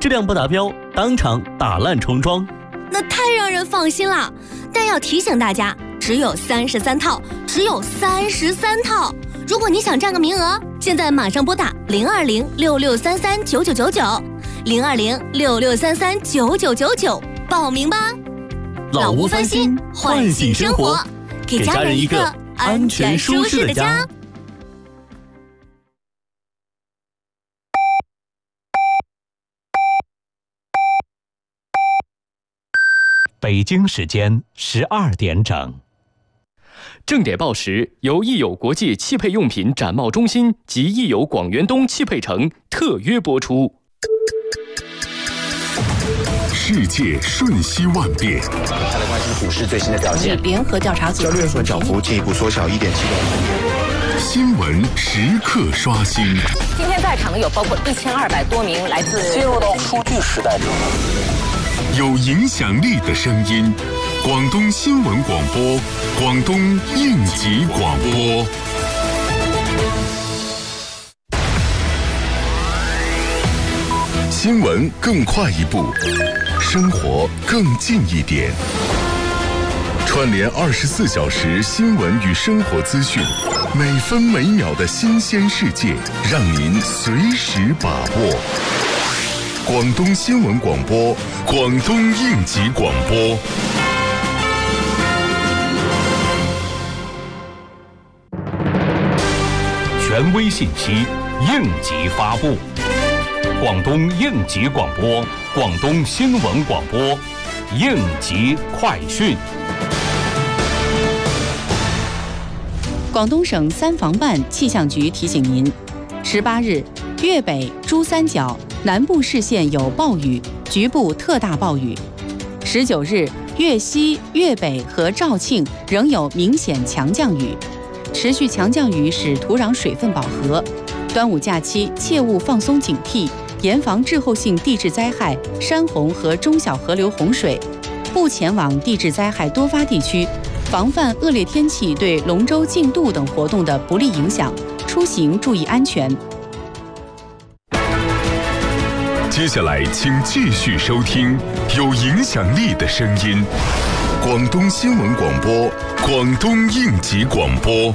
质量不达标，当场打烂重装。 那太让人放心了。但要提醒大家，只有33套，只有33套。如果你想占个名额，现在马上拨打02066339999，02066339999报名吧。 老屋翻新，唤醒生活，给家人一个安全舒适的家。 北京时间12点整。 正点报时由益友国际汽配用品展贸中心及益友广元东汽配城特约播出。 世界瞬息万变， 再来关心股市最新的表现。 联合调查组交易员涨幅进一步缩小1.7%。 新闻时刻刷新。 今天在场有包括1200多名来自进入到数据时代中。 有影响力的声音，广东新闻广播，广东应急广播。新闻更快一步，生活更近一点。串联24小时新闻与生活资讯，每分每秒的新鲜世界，让您随时把握。广东新闻广播，广东应急广播。 权威信息，应急发布。广东应急广播，广东新闻广播，应急快讯。 广东省三防办气象局提醒您：18日，粤北、珠三角南部市县有暴雨，局部特大暴雨。19日，粤西、粤北和肇庆仍有明显强降雨，持续强降雨使土壤水分饱和。端午假期切勿放松警惕，严防滞后性地质灾害、山洪和中小河流洪水，不前往地质灾害多发地区，防范恶劣天气对龙舟竞渡等活动的不利影响，出行注意安全。 接下来请继续收听有影响力的声音，广东新闻广播，广东应急广播。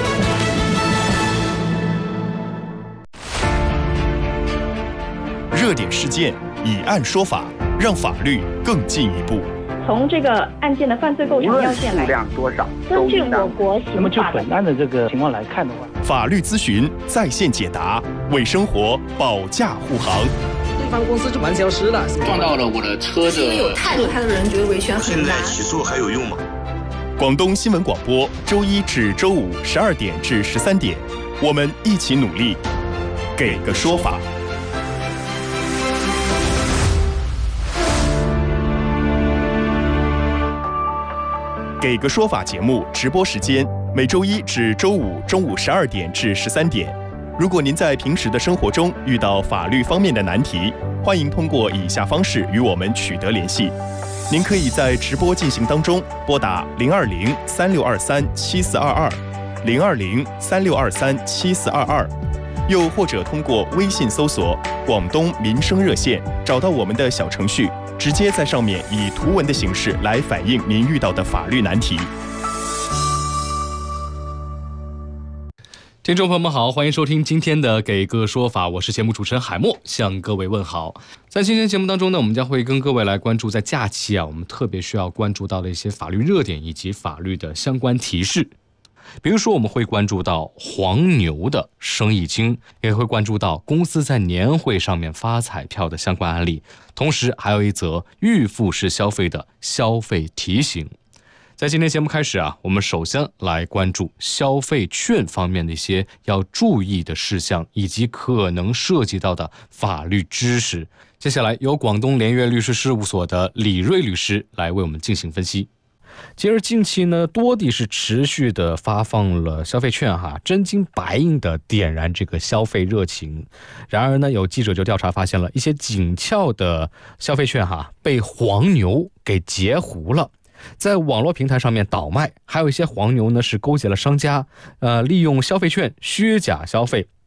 热点事件，以案说法，让法律更进一步。 从这个案件的犯罪构成要件来，根据我国刑法， 那么就本案的这个情况来看的话， 法律咨询在线解答，为生活保驾护航。 对方公司就蛮消失了， 撞到了我的车的。 有态度，他的人觉得维权很难。 现在起诉还有用吗？ 广东新闻广播，周一至周五12点至13点，我们一起努力，给个说法。给个说法节目直播时间每周一至周五中午12点至13点。如果您在平时的生活中遇到法律方面的难题，欢迎通过以下方式与我们取得联系。您可以在直播进行当中拨打020-3623-7422，020-3623-7422，又或者通过微信搜索广东民生热线，找到我们的小程序，直接在上面以图文的形式来反映您遇到的法律难题。 听众朋友们好，欢迎收听今天的给个说法，我是节目主持人海默，向各位问好。在今天节目当中呢，我们将会跟各位来关注在假期我们特别需要关注到的一些法律热点以及法律的相关提示。比如说我们会关注到黄牛的生意经，也会关注到公司在年会上面发彩票的相关案例，同时还有一则预付式消费的消费提醒。在今天节目开始我们首先来关注消费券方面的一些要注意的事项，以及可能涉及到的法律知识。接下来由广东联悦律师事务所的李瑞律师来为我们进行分析。其实近期呢，多地是持续的发放了消费券真金白银的点燃这个消费热情。然而呢，有记者就调查发现了一些紧俏的消费券被黄牛给截胡了，在网络平台上面倒卖，还有一些黄牛呢是勾结了商家，利用消费券虚假消费，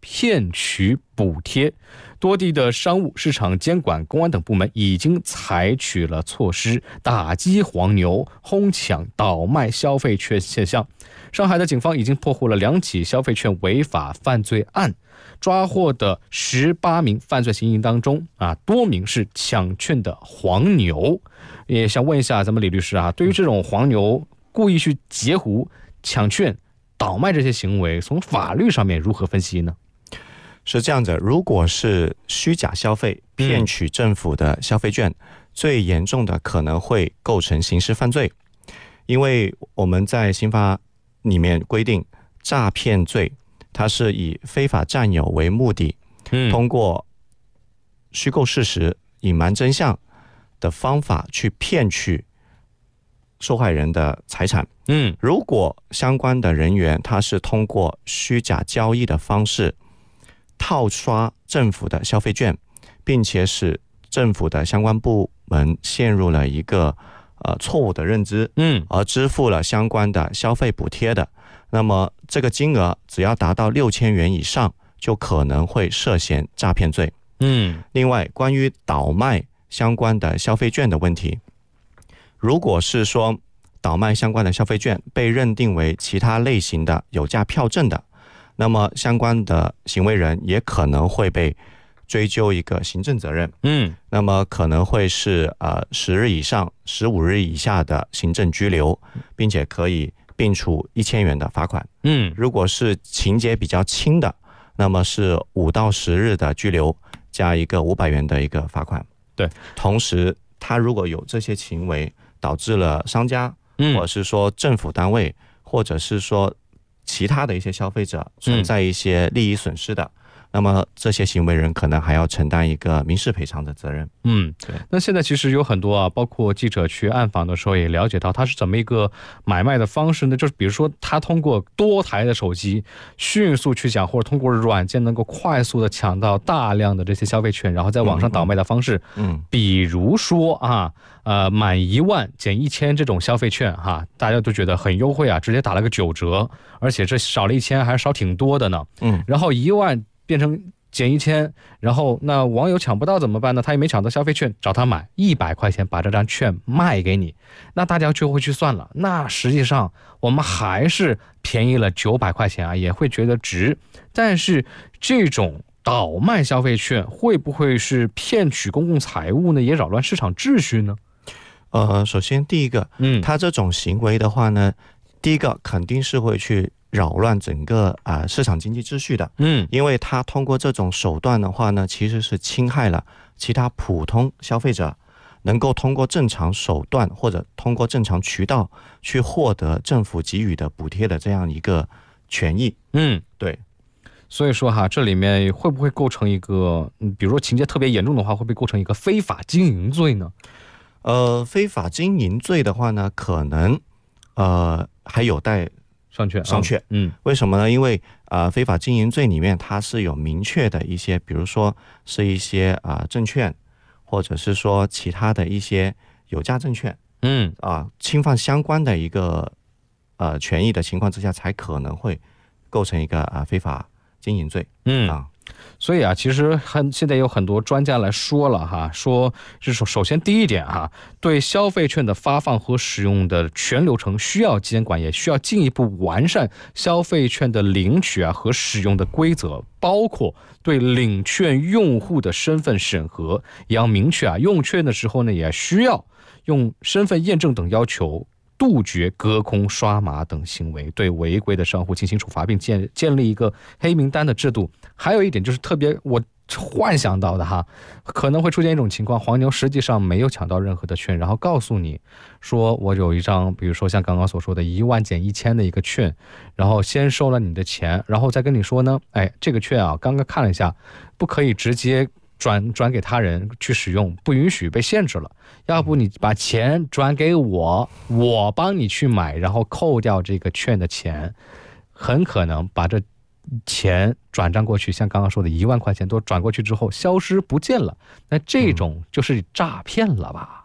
骗取补贴。多地的商务、市场监管、公安等部门已经采取了措施，打击黄牛、哄抢、倒卖消费券现象。上海的警方已经破获了2起消费券违法犯罪案，抓获的18名犯罪嫌疑人当中多名是抢券的黄牛。也想问一下咱们李律师对于这种黄牛故意去截胡、抢券、倒卖这些行为，从法律上面如何分析呢？ 是这样的，如果是虚假消费、骗取政府的消费券，最严重的可能会构成刑事犯罪。因为我们在刑法里面规定，诈骗罪它是以非法占有为目的，通过虚构事实、隐瞒真相的方法去骗取受害人的财产。如果相关的人员他是通过虚假交易的方式套刷政府的消费券，并且使政府的相关部门陷入了一个错误的认知，而支付了相关的消费补贴的，那么这个金额只要达到6000元以上，就可能会涉嫌诈骗罪。另外，关于倒卖相关的消费券的问题，如果是说倒卖相关的消费券被认定为其他类型的有价票证的，那么相关的行为人也可能会被追究一个行政责任。那么可能会是10日以上15日以下的行政拘留，并且可以并处1000元的罚款。如果是情节比较轻的，那么是5到10日的拘留加一个500元的一个罚款。 对， 同时他如果有这些行为导致了商家，或者是说政府单位，或者是说其他的一些消费者存在一些利益损失的，那么这些行为人可能还要承担一个民事赔偿的责任。 对。那现在其实有很多包括记者去暗访的时候也了解到，他是怎么一个买卖的方式呢？就是比如说他通过多台的手机迅速去抢，或者通过软件能够快速的抢到大量的这些消费券，然后在网上倒卖的方式。比如说满1万减1000这种消费券大家都觉得很优惠直接打了个9折，而且这少了1000还少挺多的呢。然后1万变成减1000，然后那网友抢不到怎么办呢？他也没抢到消费券，找他买100块钱把这张券卖给你，那大家就会去算了，那实际上我们还是便宜了900块钱也会觉得值。但是这种倒卖消费券会不会是骗取公共财物呢？也扰乱市场秩序呢？ 首先第一个，他这种行为的话呢，第一个肯定是会去扰乱整个市场经济秩序的。因为他通过这种手段的话呢，其实是侵害了其他普通消费者能够通过正常手段或者通过正常渠道去获得政府给予的补贴的这样一个权益。对。 所以说这里面会不会构成一个比如说情节特别严重的话，会不会构成一个非法经营罪呢？ 非法经营罪的话呢，可能还有待商榷。 为什么呢？因为非法经营罪里面它是有明确的一些，比如说是一些证券，或者是说其他的一些有价证券，侵犯相关的一个权益的情况之下，才可能会构成一个非法经营罪。 所以其实现在有很多专家来说了说是首先第一点对消费券的发放和使用的全流程需要监管，也需要进一步完善消费券的领取和使用的规则，包括对领券用户的身份审核，也要明确用券的时候呢，也需要用身份验证等要求，杜绝隔空刷码等行为，对违规的商户进行处罚，并建立一个黑名单的制度。还有一点就是特别我幻想到的可能会出现一种情况，黄牛实际上没有抢到任何的券，然后告诉你说我有一张比如说像刚刚所说的1万减1000的一个券，然后先收了你的钱，然后再跟你说呢，这个券刚刚看了一下，不可以直接转给他人去使用，不允许，被限制了，要不你把钱转给我帮你去买，然后扣掉这个券的钱，很可能把这钱转账过去，像刚刚说的1万块钱多转过去之后消失不见了，那这种就是诈骗了吧？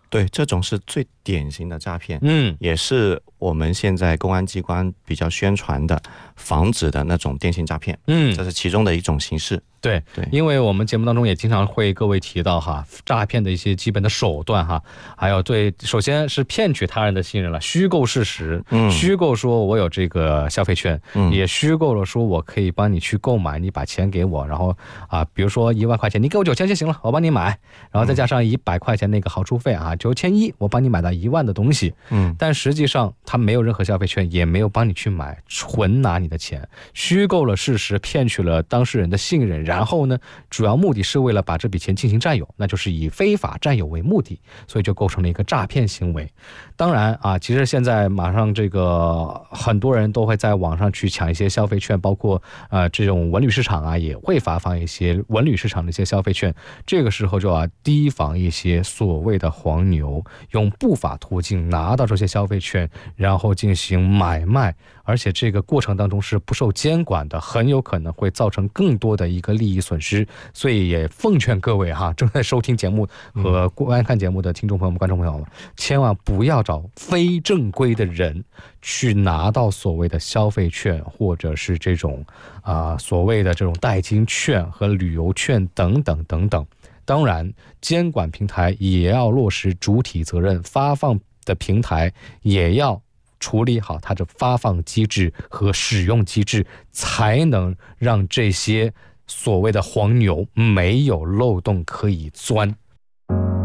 对，这种是最典型的诈骗，也是我们现在公安机关比较宣传的防止的那种电信诈骗，这是其中的一种形式。 对，因为我们节目当中也经常会各位提到哈，诈骗的一些基本的手段哈，还有首先是骗取他人的信任了，虚构事实，虚构说我有这个消费券，也虚构了说我可以帮你去购买，你把钱给我，然后比如说1万块钱，你给我9000就行了，我帮你买，然后再加上100块钱那个好处费9100，我帮你买到1万的东西，但实际上他没有任何消费券，也没有帮你去买，纯拿你的钱，虚构了事实，骗取了当事人的信任。然后呢，主要目的是为了把这笔钱进行占有，那就是以非法占有为目的，所以就构成了一个诈骗行为。当然其实现在马上这个很多人都会在网上去抢一些消费券，包括这种文旅市场也会发放一些文旅市场的一些消费券。这个时候就要提防一些所谓的黄牛，用不法途径拿到这些消费券，然后进行买卖，而且这个过程当中是不受监管的，很有可能会造成更多的一个利益损失。所以也奉劝各位正在收听节目和观看节目的听众朋友们、观众朋友们，千万不要找非正规的人去拿到所谓的消费券，或者是这种所谓的这种代金券和旅游券等等等等。当然，监管平台也要落实主体责任，发放的平台也要处理好它的发放机制和使用机制，才能让这些所谓的黄牛没有漏洞可以钻。